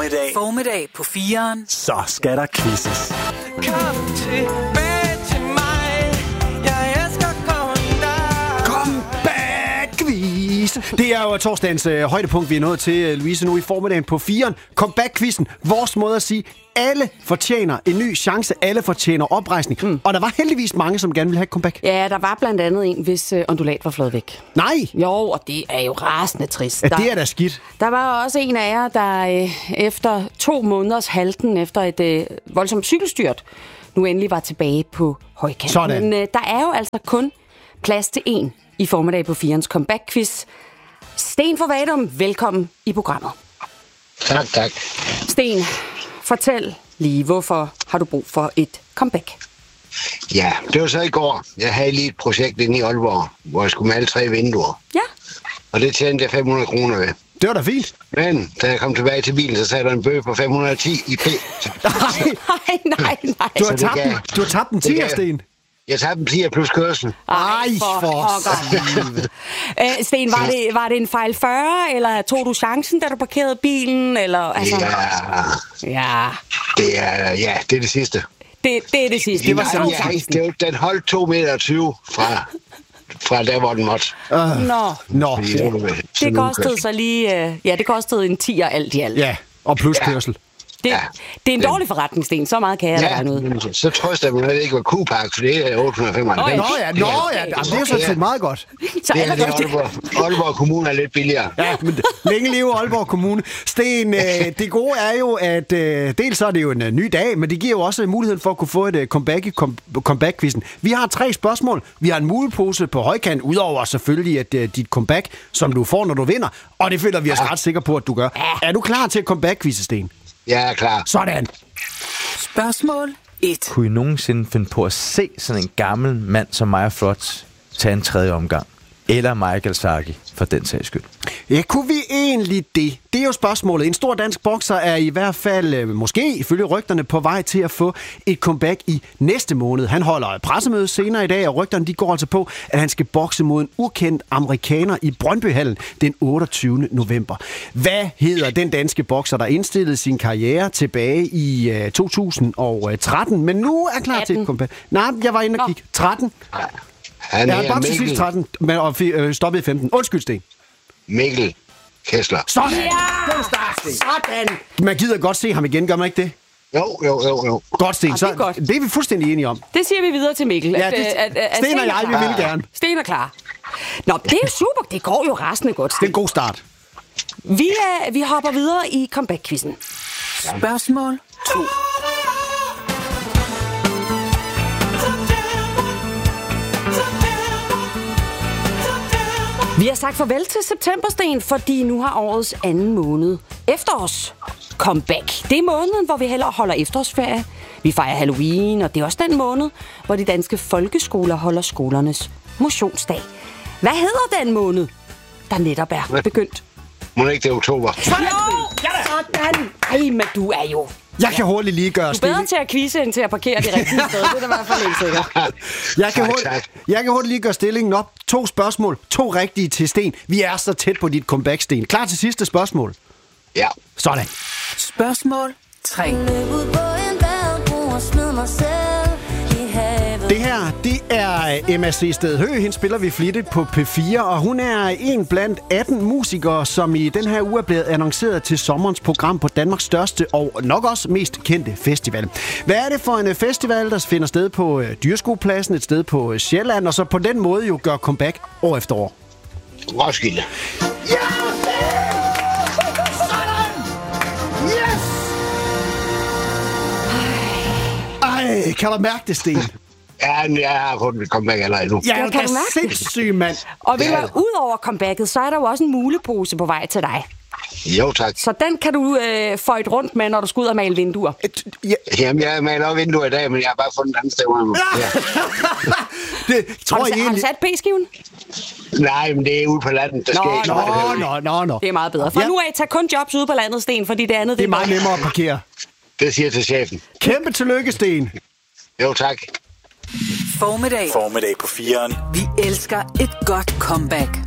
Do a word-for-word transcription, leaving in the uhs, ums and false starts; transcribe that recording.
Formiddag. Formiddag på fireren. Så skal der quizzes. Kom tilbage til mig. Jeg elsker comeback. Comeback-quiz. Det er jo torsdagens øh, højdepunkt, vi er nået til, Louise, nu i formiddagen på fireren. Comeback-quizzen. Vores måde at sige, alle fortjener en ny chance. Alle fortjener oprejsning. Mm. Og der var heldigvis mange, som gerne ville have et comeback. Ja, der var blandt andet en, hvis øh, ondulat var flået væk. Nej! Jo, og det er jo rasende trist. Ja, der, det er da skidt. Der var også en af jer, der øh, efter to måneders halten, efter et øh, voldsomt cykelstyrt, nu endelig var tilbage på højkant. Sådan. Men øh, der er jo altså kun plads til en i formiddag på firens comeback-quiz. Sten fra Vadum, velkommen i programmet. Tak, tak. Sten, fortæl lige, hvorfor har du brug for et comeback? Ja, det var så i går. Jeg havde lige et projekt inde i Aalborg, hvor jeg skulle male tre vinduer. Ja. Og det tjente jeg fem hundrede kroner ved. Det var da fint. Men da jeg kom tilbage til bilen, så sagde der en bøde på fem hundrede og ti i P. Nej, nej, nej. Du har Så det tabt, gav- den, du har tabt den det tiger, gav- Sten. Jeg tabte en tier plus kørsel. Ej, for øh, Sten, var det, var det en fejl fyrre, eller tog du chancen, da du parkerede bilen? Eller, altså... Ja, Ja, det er, ja, det er det sidste. det, det er det sidste. Det var Nej, så ja, chancen. det var, den holdt to meter og tyve fra, fra der, hvor den måtte. Nå, Nå, Fordi det, var sådan det en kostede kørsel. så lige... øh, Ja, det kostede en tier alt i alt. ja, og plus kørsel. Det, Ja. det er en dårlig forretning, Sten. Så meget kan jeg Ja, da noget. men så trøster jeg mig, at det ikke var Q-Park, for det er otte hundrede og femoghalvfems. Nå ja, nå ja, altså, det er jo sådan set meget godt. Så Det er er der det, godt. Aalborg, Aalborg Kommune er lidt billigere. Ja, men længe leve Aalborg Kommune. Sten, øh, det gode er jo, at øh, dels så er det jo en øh, ny dag, men det giver jo også muligheden for at kunne få et øh, comeback i kom, comeback-quizzen. Vi har tre spørgsmål. Vi har en mulepose på højkant, udover selvfølgelig at øh, dit comeback, som du får, når du vinder. Og det føler vi os ret sikre på, at du gør. Er du klar til comeback-quizzen, Sten? Jeg er klar. Sådan. Spørgsmål et. Kunne I nogensinde finde på at se sådan en gammel mand som Maja Flot tage en tredje omgang? Eller Michael Saki, for den sags skyld. Ja, kunne vi egentlig det? Det er jo spørgsmålet. En stor dansk bokser er i hvert fald, øh, måske ifølge rygterne, på vej til at få et comeback i næste måned. Han holder pressemøde senere i dag, og rygterne de går altså på, at han skal bokse mod en ukendt amerikaner i Brøndbyhallen den otteogtyvende november. Hvad hedder den danske bokser, der indstillede sin karriere tilbage i øh, to tusind og tretten, men nu er klar til et comeback? Nej, jeg var inde og kigge. tretten. Han Jeg har er bare til sidst Mikkel, tretten, men og fi- øh, stoppet i femten. Undskyld, Sten. Mikkel Kessler. Sådan! Sådan! Man gider godt se ham igen, gør man ikke det? Jo, jo, jo, jo. Godt, Sten. Ah, Så det er godt. det er vi fuldstændig enige om. Det siger vi videre til Mikkel. Ja, at, det- øh, at, at, at Sten og er jeg, vi klar. vil gerne. Sten er klar. Nå, det er jo super. Det går jo rasende godt, Det er Sten. en god start. Vi, er, vi hopper videre i comeback-quizzen. Spørgsmål to. Vi har sagt farvel til septembersten, fordi nu har årets anden måned efterårs comeback. Det er måneden, hvor vi hellere holder efterårsferie. Vi fejrer Halloween, og det er også den måned, hvor de danske folkeskoler holder skolernes motionsdag. Hvad hedder den måned, der netop er begyndt? Må ikke det er oktober? Sådan! Sådan! Ej, men du er jo... Jeg kan hurtigt lige gøre Du er bedre stilling. til at quizze, end til at parkere de rigtige steder. Det er da i hvert fald helt sikkert. Jeg kan, Tak, hurtigt, tak. jeg kan hurtigt lige gøre stillingen op. To spørgsmål. To rigtige til Sten. Vi er så tæt på dit comeback, Sten. Klar til sidste spørgsmål? Ja. Sådan. Spørgsmål tre. Det her, det er M A C Sted Høgh. Hende spiller vi flittigt på P fire, og hun er en blandt atten musikere, som i den her uge er blevet annonceret til sommerens program på Danmarks største og nok også mest kendte festival. Hvad er det for en festival, der finder sted på Dyrskuepladsen, et sted på Sjælland, og så på den måde jo gør comeback år efter år? Roskilde. Ja! Yes! Ej, kan du mærke det, Sten? Ja, men jeg har fået mit comeback allerede nu. Ja, Ja, du kan er du mærke det? sindssyg, mand. Og ved du Ja. hvad, ud over comebacket, så er der jo også en mulepose på vej til dig. Jo, tak. Så den kan du øh, føjte rundt med, når du skal ud og male vinduer. Et- Ja, Jamen, jeg maler også vinduer i dag, men jeg har bare fundet en anden sted. Ja. det tror Har du, jeg har du egentlig... sat P-skiven? Nej, men det er ude på landet. Der Nå, sker ikke nå, noget. Nå, nå, nå. Det er meget bedre. Fra Ja. nu af, tag kun jobs ude på landet, Sten, fordi det andet... Det er meget nemmere at parkere. Det siger jeg til chefen. Kæmpe tillykke, Sten. Jo, tak. Formiddag. Formiddag på fireren. Vi elsker et godt comeback.